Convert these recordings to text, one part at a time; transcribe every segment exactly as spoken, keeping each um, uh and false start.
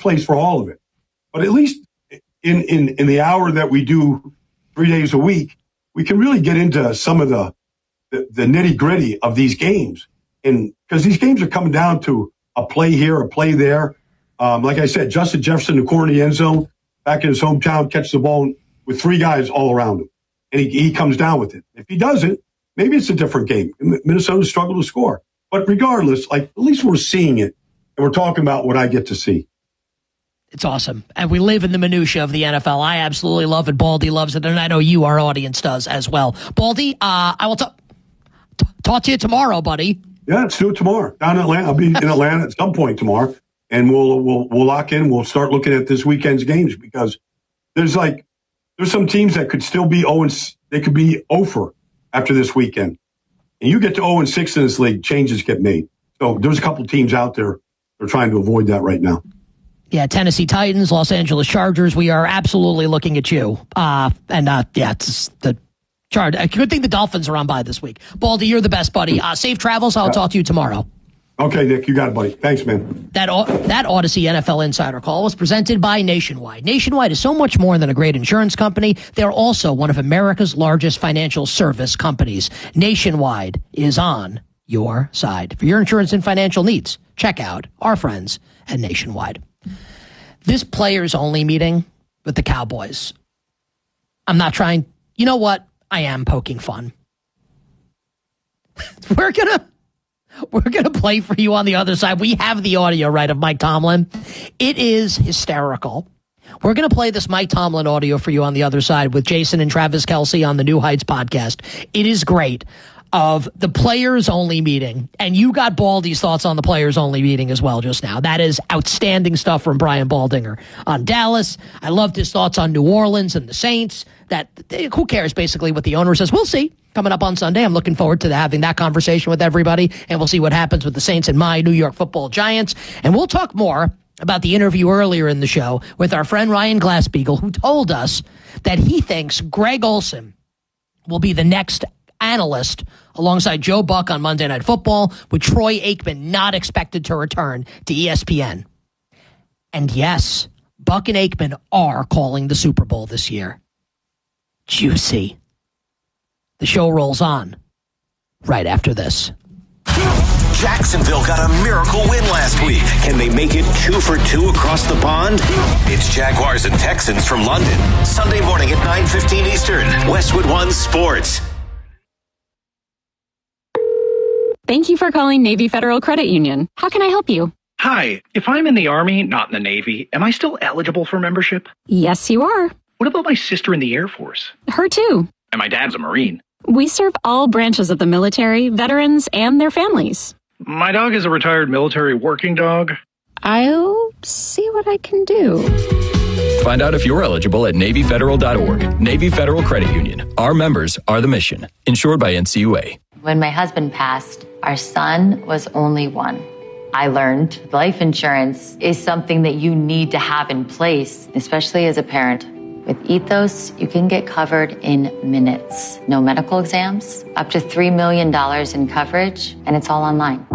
place for all of it. But at least in, in, in the hour that we do three days a week, we can really get into some of the, the, the nitty gritty of these games. And because these games are coming down to a play here, a play there. Um, like I said, Justin Jefferson, the corner of the end zone, back in his hometown, catches the ball with three guys all around him. And he, he comes down with it. If he doesn't, maybe it's a different game. Minnesota struggled to score. But regardless, like, at least we're seeing it. And we're talking about what I get to see. It's awesome. And we live in the minutia of the N F L. I absolutely love it. Baldy loves it. And I know you, our audience, does as well. Baldy, uh, I will talk, t- talk to you tomorrow, buddy. Yeah, let's do it tomorrow. Down in Atlanta. I'll be in Atlanta at some point tomorrow. And we'll, we'll, we'll lock in. We'll start looking at this weekend's games because there's like, there's some teams that could still be oh and they could be over after this weekend. And you get to oh and six in this league, changes get made. So there's a couple teams out there that are trying to avoid that right now. Yeah, Tennessee Titans, Los Angeles Chargers. We are absolutely looking at you. Uh, and uh, yeah, it's the Chargers. Good thing the Dolphins are on by this week. Baldy, you're the best, buddy. Uh, safe travels. I'll yeah. talk to you tomorrow. Okay, Nick, you got it, buddy. Thanks, man. That that Odyssey N F L Insider Call was presented by Nationwide. Nationwide is so much more than a great insurance company. They're also one of America's largest financial service companies. Nationwide is on your side. For your insurance and financial needs, check out our friends at Nationwide. This players-only meeting with the Cowboys, I'm not trying, you know what? I am poking fun. We're going to we're gonna play for you on the other side. We have the audio, right, of Mike Tomlin. It is hysterical. We're going to play this Mike Tomlin audio for you on the other side with Jason and Travis Kelce on the New Heights podcast. It is great. Of the players-only meeting, and you got Baldy's thoughts on the players-only meeting as well just now. That is outstanding stuff from Brian Baldinger on Dallas. I loved his thoughts on New Orleans and the Saints. That who cares, basically, what the owner says. We'll see. Coming up on Sunday, I'm looking forward to having that conversation with everybody, and we'll see what happens with the Saints and my New York Football Giants. And we'll talk more about the interview earlier in the show with our friend Ryan Glassbeagle, who told us that he thinks Greg Olsen will be the next analyst alongside Joe Buck on Monday Night Football, with Troy Aikman not expected to return to E S P N. And yes, Buck and Aikman are calling the Super Bowl this year. Juicy. The show rolls on right after this. Jacksonville got a miracle win last week. Can they make it two for two across the pond? It's Jaguars and Texans from London. Sunday morning at nine fifteen Eastern. Westwood One Sports. Thank you for calling Navy Federal Credit Union. How can I help you? Hi. If I'm in the Army, not in the Navy, am I still eligible for membership? Yes, you are. What about my sister in the Air Force? Her too. And my dad's a Marine. We serve all branches of the military, veterans, and their families. My dog is a retired military working dog. I'll see what I can do. Find out if you're eligible at Navy Federal dot org. Navy Federal Credit Union. Our members are the mission. Insured by N C U A. When my husband passed, our son was only one. I learned life insurance is something that you need to have in place, especially as a parent. With Ethos, you can get covered in minutes. No medical exams, up to three million dollars in coverage, and it's all online.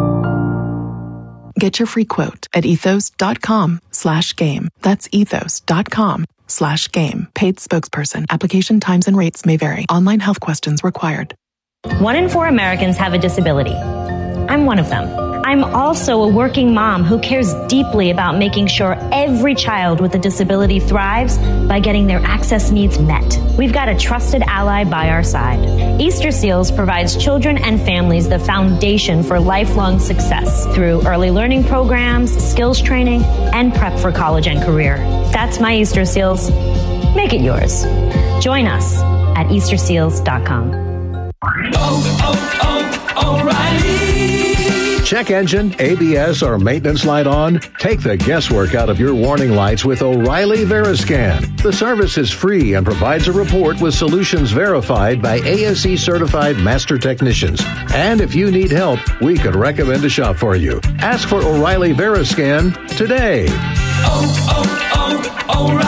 Get your free quote at ethos.com slash game. That's ethos.com slash game. Paid spokesperson. Application times and rates may vary. Online health questions required. One in four Americans have a disability. I'm one of them. I'm also a working mom who cares deeply about making sure every child with a disability thrives by getting their access needs met. We've got a trusted ally by our side. Easter Seals provides children and families the foundation for lifelong success through early learning programs, skills training, and prep for college and career. That's my Easter Seals. Make it yours. Join us at Easter Seals dot com. Oh, oh, oh, O'Reilly. Check engine, A B S, or maintenance light on? Take the guesswork out of your warning lights with O'Reilly Veriscan. The service is free and provides a report with solutions verified by A S E certified master technicians. And if you need help, we could recommend a shop for you. Ask for O'Reilly Veriscan today. Oh,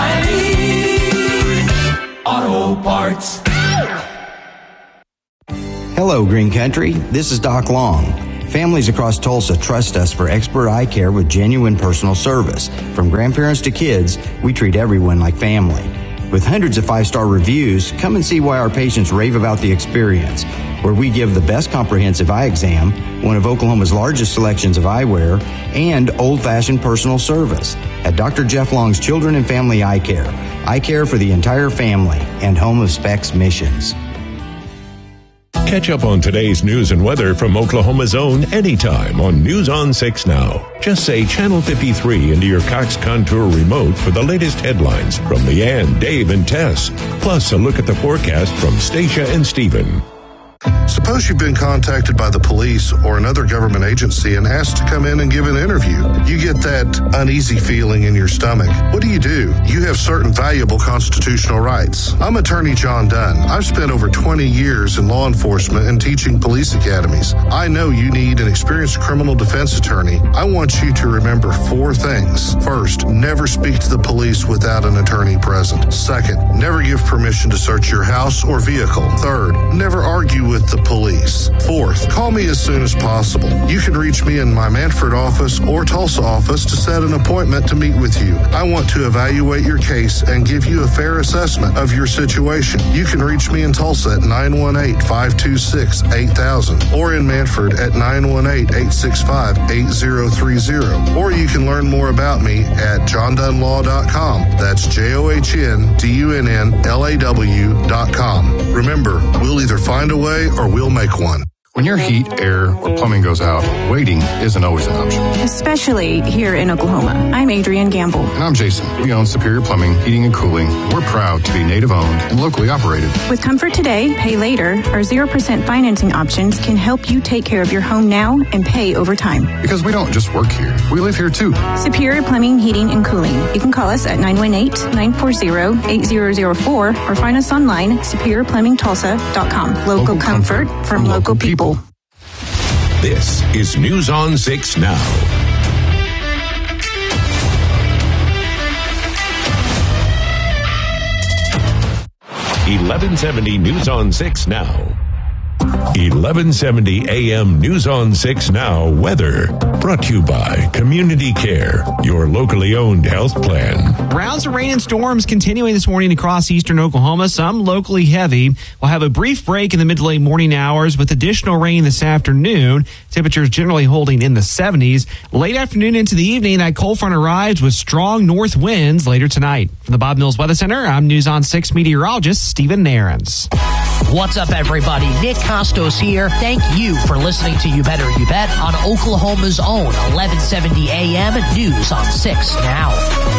oh, oh, O'Reilly Auto Parts. Hello, Green Country. This is Doc Long. Families across Tulsa trust us for expert eye care with genuine personal service. From grandparents to kids, we treat everyone like family. With hundreds of five-star reviews, come and see why our patients rave about the experience, where we give the best comprehensive eye exam, one of Oklahoma's largest selections of eyewear, and old-fashioned personal service at Doctor Jeff Long's Children and Family Eye Care. Eye care for the entire family and home of Specs Missions. Catch up on today's news and weather from Oklahoma's own anytime on News on six Now. Just say Channel fifty-three into your Cox Contour remote for the latest headlines from Leanne, Dave, and Tess. Plus a look at the forecast from Stacia and Stephen. Suppose you've been contacted by the police or another government agency and asked to come in and give an interview. You get that uneasy feeling in your stomach. What do you do? You have certain valuable constitutional rights. I'm Attorney John Dunn. I've spent over twenty years in law enforcement and teaching police academies. I know you need an experienced criminal defense attorney. I want you to remember four things. First, never speak to the police without an attorney present. Second, never give permission to search your house or vehicle. Third, never argue with the police. Fourth, call me as soon as possible. You can reach me in my Manford office or Tulsa office to set an appointment to meet with you. I want to evaluate your case and give you a fair assessment of your situation. You can reach me in Tulsa at nine one eight, five two six, eight thousand or in Manford at nine one eight, eight six five, eight zero three zero. Or you can learn more about me at john dunn law dot com. That's J O H N D U N N L A W dot com. Remember, we'll either find a way or we'll make one. When your heat, air, or plumbing goes out, waiting isn't always an option. Especially here in Oklahoma. I'm Adrienne Gamble. And I'm Jason. We own Superior Plumbing, Heating, and Cooling. We're proud to be native-owned and locally operated. With Comfort Today, Pay Later, our zero percent financing options can help you take care of your home now and pay over time. Because we don't just work here. We live here, too. Superior Plumbing, Heating, and Cooling. You can call us at nine one eight, nine four zero, eight zero zero four or find us online, superior plumbing tulsa dot com. Local, local comfort, comfort from local people. This is News on six Now. eleven seventy News on six Now. eleven seventy A M News on six Now weather. Brought to you by Community Care, your locally owned health plan. Rounds of rain and storms continuing this morning across eastern Oklahoma, some locally heavy. We'll have a brief break in the mid to late morning hours with additional rain this afternoon. Temperatures generally holding in the seventies. Late afternoon into the evening, that cold front arrives with strong north winds later tonight. From the Bob Mills Weather Center, I'm News on six meteorologist Stephen Nairns. What's up, everybody? Nick Costos here. Thank you for listening to You Better You Bet on Oklahoma's own eleven seventy A M News on six Now.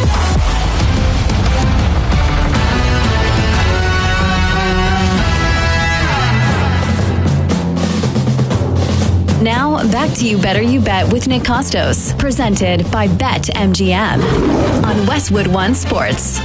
Now, back to You Better You Bet with Nick Costos, presented by Bet M G M on Westwood One Sports.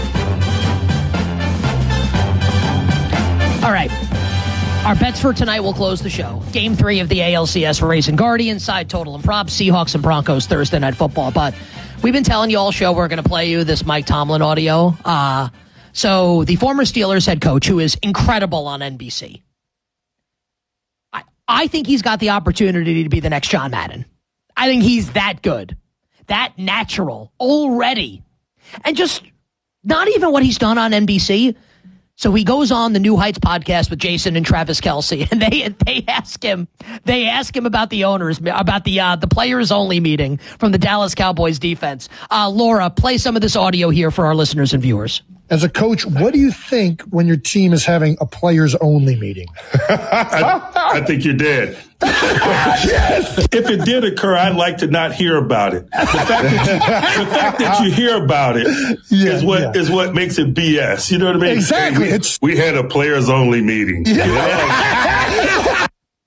All right. Our bets for tonight will close the show. Game three of the A L C S Rays and Guardians, side total and props, Seahawks and Broncos Thursday Night Football. But we've been telling you all show we're going to play you this Mike Tomlin audio. Uh, so the former Steelers head coach, who is incredible on N B C, I, I think he's got the opportunity to be the next John Madden. I think he's that good, that natural already. And just not even what he's done on N B C. So he goes on the New Heights podcast with Jason and Travis Kelce, and they they ask him they ask him about the owners, about the uh, the players only meeting from the Dallas Cowboys defense. Uh, Laura, play some of this audio here for our listeners and viewers. As a coach, what do you think when your team is having a players only meeting? I, I think you're dead. Yes. If it did occur, I'd like to not hear about it. The fact that you, the fact that you hear about it yeah, is what yeah. is what makes it B S. You know what I mean? Exactly. Hey, we, it's, we had a players only meeting. Yeah. Yeah.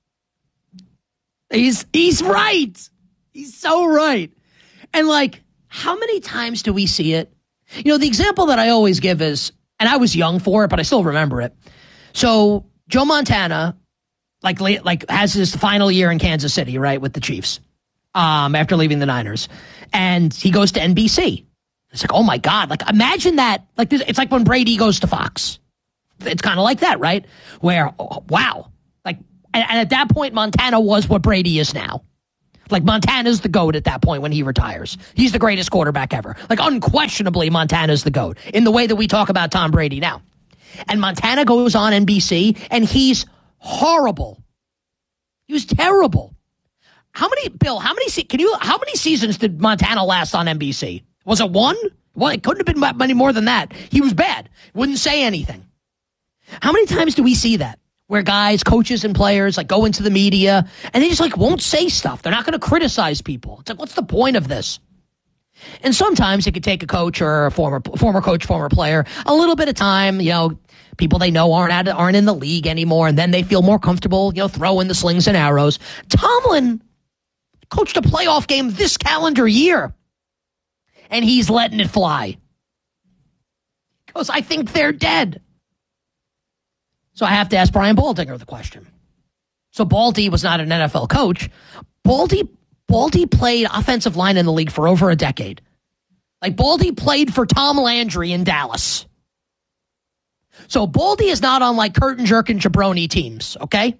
he's he's right. He's so right. And like, how many times do we see it? You know, the example that I always give is, and I was young for it, but I still remember it. So Joe Montana, like, like has his final year in Kansas City, right, with the Chiefs, um, after leaving the Niners, and he goes to N B C. It's like, oh my God, like imagine that. Like this, it's like when Brady goes to Fox. It's kind of like that, right? Where, oh, wow, like, and, and at that point, Montana was what Brady is now. Like, Montana's the GOAT at that point when he retires. He's the greatest quarterback ever. Like, unquestionably, Montana's the GOAT in the way that we talk about Tom Brady now. And Montana goes on N B C, and he's horrible. He was terrible. How many, Bill, how many, can you, how many seasons did Montana last on N B C? Was it one? Well, it couldn't have been many more than that. He was bad. Wouldn't say anything. How many times do we see that? Where guys, coaches, and players like go into the media and they just like won't say stuff. They're not going to criticize people. It's like, what's the point of this? And sometimes it could take a coach or a former former coach, former player, a little bit of time. You know, people they know aren't at, aren't in the league anymore, and then they feel more comfortable, you know, throwing the slings and arrows. Tomlin coached a playoff game this calendar year, and he's letting it fly. He goes, I think they're dead. So I have to ask Brian Baldinger the question. So Baldy was not an N F L coach. Baldy, Baldy played offensive line in the league for over a decade. Like, Baldy played for Tom Landry in Dallas. So Baldy is not on like curtain jerk and jabroni teams, okay?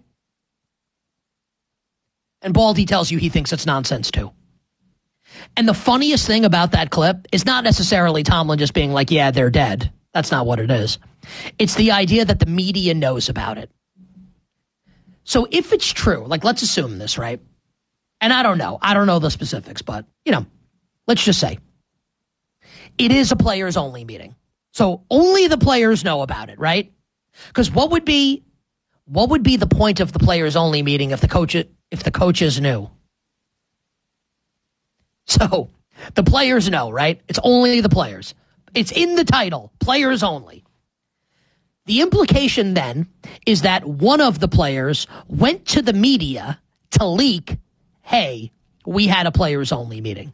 And Baldy tells you he thinks it's nonsense too. And the funniest thing about that clip is not necessarily Tomlin just being like, yeah, they're dead. That's not what it is. It's the idea that the media knows about it. So if it's true, like, let's assume this, right? And I don't know. I don't know the specifics, but, you know, let's just say it is a players only meeting. So only the players know about it, right? Because what would be what would be the point of the players only meeting if the coach if the coaches knew? So the players know, right? It's only the players. It's in the title, players only. The implication then is that one of the players went to the media to leak, hey, we had a players only meeting.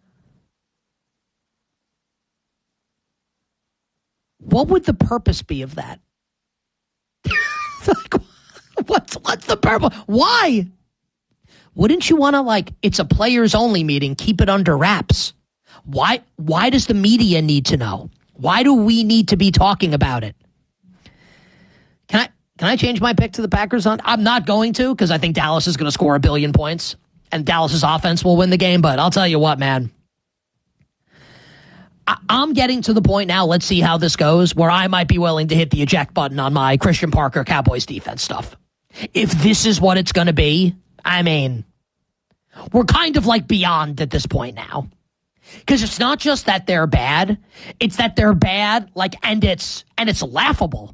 What would the purpose be of that? Like, what's, what's the purpose? Why? Wouldn't you want to, like, it's a players only meeting, keep it under wraps? Why, why does the media need to know? Why do we need to be talking about it? Can I can I change my pick to the Packers? On? I'm not going to, because I think Dallas is going to score a billion points and Dallas's offense will win the game. But I'll tell you what, man. I, I'm getting to the point now, let's see how this goes, where I might be willing to hit the eject button on my Christian Parker Cowboys defense stuff. If this is what it's going to be, I mean, we're kind of like beyond at this point now. Because it's not just that they're bad, it's that they're bad, like, and it's and it's laughable.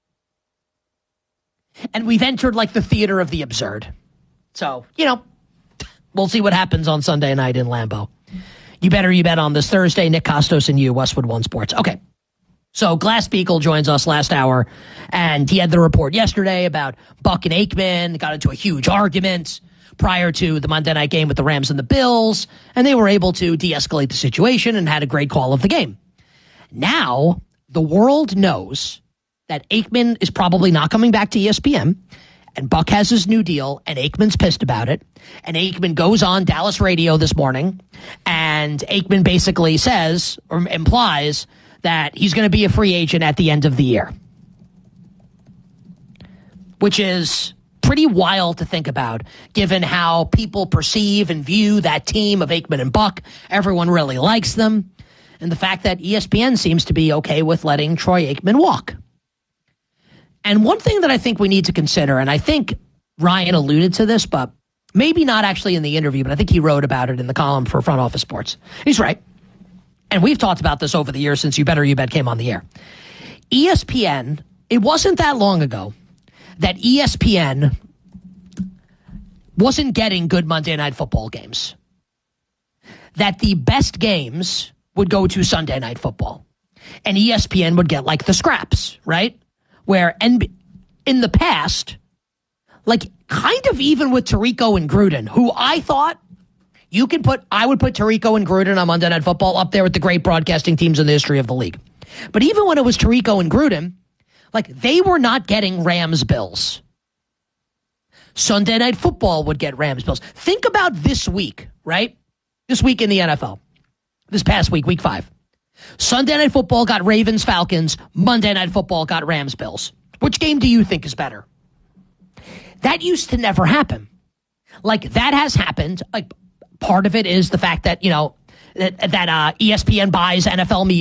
And we've entered, like, the theater of the absurd. So, you know, we'll see what happens on Sunday night in Lambeau. You better you bet on this Thursday. Nick Costos and you, Westwood One Sports. Okay. So Glass-Steagall joins us last hour, and he had the report yesterday about Buck and Aikman. Got into a huge argument prior to the Monday night game with the Rams and the Bills, and they were able to de-escalate the situation and had a great call of the game. Now, the world knows that Aikman is probably not coming back to E S P N, and Buck has his new deal, and Aikman's pissed about it. And Aikman goes on Dallas radio this morning, and Aikman basically says, or implies, that he's going to be a free agent at the end of the year. Which is pretty wild to think about, given how people perceive and view that team of Aikman and Buck. Everyone really likes them. And the fact that E S P N seems to be okay with letting Troy Aikman walk. And one thing that I think we need to consider, and I think Ryan alluded to this, but maybe not actually in the interview, but I think he wrote about it in the column for Front Office Sports. He's right. And we've talked about this over the years since You Better You Bet came on the air. E S P N, it wasn't that long ago that E S P N wasn't getting good Monday Night Football games. That the best games would go to Sunday Night Football. And E S P N would get, like, the scraps, right? Where in the past, like, kind of even with Tirico and Gruden, who I thought you could put, I would put Tirico and Gruden on Monday Night Football up there with the great broadcasting teams in the history of the league. But even when it was Tirico and Gruden, like, they were not getting Rams Bills. Sunday Night Football would get Rams Bills. Think about this week, right? This week in the N F L. This past week, week five. Sunday Night Football got Ravens Falcons. Monday Night Football got Rams Bills. Which game do you think is better? That used to never happen. Like, that has happened. Like, part of it is the fact that, you know, that, that uh, E S P N buys N F L media.